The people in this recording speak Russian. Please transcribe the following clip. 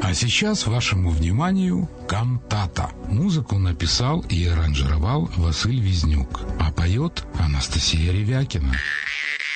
А сейчас вашему вниманию кантата. Музыку написал и аранжировал Василь Визнюк, а поет Анастасия Ревякина.